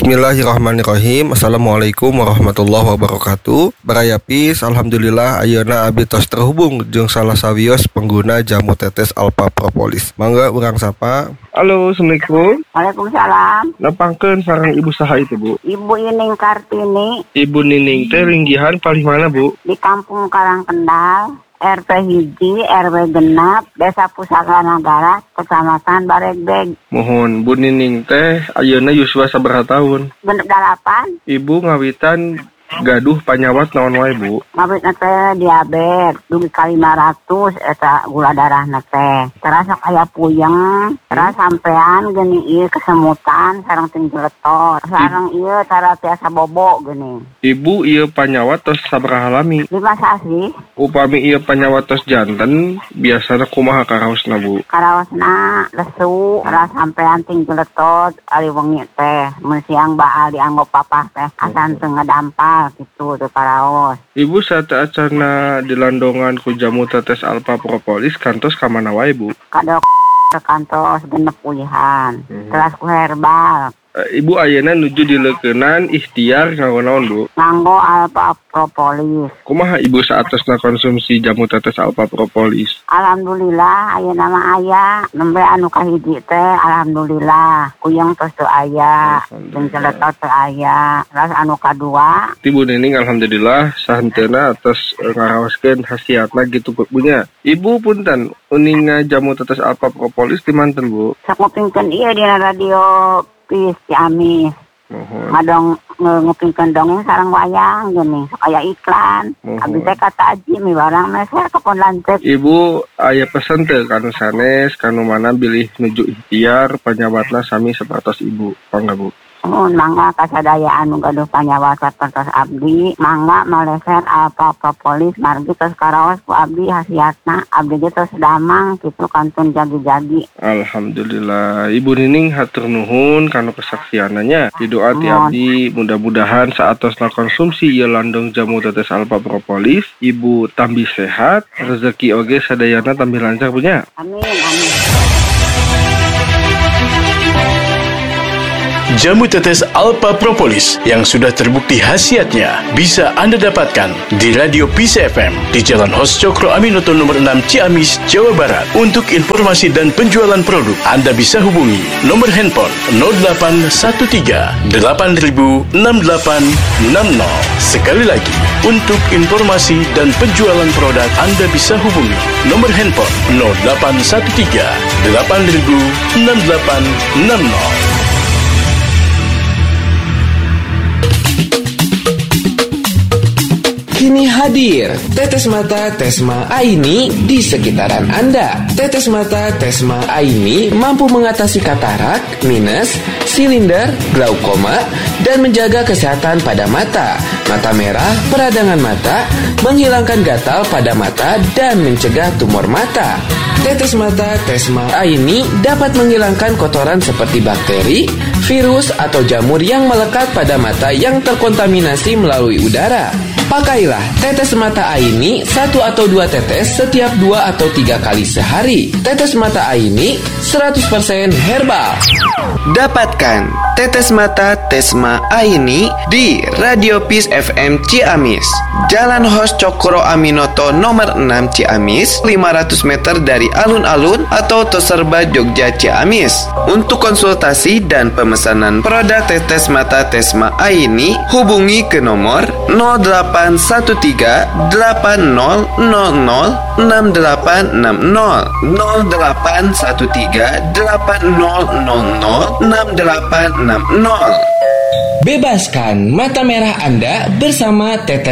Bismillahirrahmanirrahim. Assalamualaikum warahmatullahi wabarakatuh. Barayapis, alhamdulillah ayeuna abdi tos terhubung jeung salah sawios pengguna jamu tetes Alpha Propolis. Mangga urang sapa. Halo, Assalamualaikum. Waalaikumsalam. Napangkeun sareng ibu saha itu, Bu? Ibu Ining Kartini. Ibu Nining teh linggihan paling mana, Bu? Di Kampung Karangkendal, RT Hiji, RW Genap, Desa Pusaka Nagara, Kecamatan Baregbeg. Mohon Bu Nining teh ayeuna yuswa sabaraha taun? Genep 8. Ibu ngawitan gaduh panyawat naon wae, Bu? Ngabitna teh diabetes, dugi ka 500 eta gula darahna teh. Terasa aya puyeng, terus sampean geuning ieu kesemutan sareng tinjletot. Sareng ieu cara tiasa bobo geuning. Ibu ieu panyawat tos sabaraha lami? 5 sasi. Upami ieu panyawat tos janten, biasana kumaha karaosna, Bu? Karaosna lesu, terus sampean tinjletot ari wengi teh. Mun siang baal dianggo papah teh, asan teu ngadampal gitu teh karaos. Ibu saat acana dilandongan ku jamu tetes Alpha Propolis kantos ka mana wae, Bu? Kadok kantos genep ulihan, terus ku herbal. Ibu ayeuna nuju dileukeunnan ikhtiar nganggo naon, Bu? Nganggo Alpha Propolis. Kumaha Ibu saatosna konsumsi jamu tetes Alpha Propolis? Alhamdulillah ayeuna mah aya, nembe anu kahiji teh alhamdulillah. Kuyang tos teu aya, jeung celetot teu aya. Terus anu kadua, Ibu Nining alhamdulillah sahenteuna atas ngaraoskeun hasiatna gitu punya. Ibu punten uninga jamu tetes Alpha Propolis di manten, Bu? sok ngupingkeun ieu dina radio Pis Ciamis. Ngadong ngupingkeun dongeng sareng wayang geuning, sok aya iklan. Abdi teh kata Aji mi barang meser kepon lanceuk. Ibu aya pesen teu kanu sanes kanu mana bilih nuju ikhtiar panyawatna sami sapertos Ibu. Pangga, Bu? Mangga kasadayaan nu gaduh panyawat sapertos abdi, mangga maleser Alpha Propolis margi tos karaos ku abdi hasiatna. Abdi ge tos damang kitu kantun jagi-jagi. Alhamdulillah. Ibu Nining hatur nuhun kanu kesaksiananya. Didoa ti abdi mudah-mudahan saatosna konsumsi ieu landong jamu tetes Alpha Propolis, Ibu tambih sehat, rezeki oge sadayana tambih lancar punya. Amin, amin. Jamu tetes Alpha Propolis yang sudah terbukti khasiatnya bisa Anda dapatkan di Radio Peace FM di Jalan Hos Cokro Aminoto nomor 6 Ciamis, Jawa Barat. Untuk informasi dan penjualan produk, Anda bisa hubungi nomor handphone 0813 8000 6860. Sekali lagi, untuk informasi dan penjualan produk, Anda bisa hubungi nomor handphone 0813 8000 6860. Kini hadir Tetes Mata Tesma Aini di sekitaran Anda. Tetes Mata Tesma Aini mampu mengatasi katarak, minus, silinder, glaukoma, dan menjaga kesehatan pada mata, mata merah, peradangan mata, menghilangkan gatal pada mata, dan mencegah tumor mata. Tetes Mata Tesma Aini dapat menghilangkan kotoran seperti bakteri, virus, atau jamur yang melekat pada mata yang terkontaminasi melalui udara. Pakailah tetes mata Aini 1 atau 2 tetes setiap 2 atau 3 kali sehari. Tetes mata Aini 100% herbal. Dapatkan tetes mata Tesma Aini di Radio Peace FM Ciamis, Jalan Hos Cokro Aminoto nomor 6 Ciamis, 500 meter dari alun-alun atau Toserba Jogja Ciamis. Untuk konsultasi dan pemesanan produk tetes mata Tesma Aini, hubungi ke nomor 0813 8000 6860 0813 8000 6860. Bebaskan mata merah Anda bersama tetes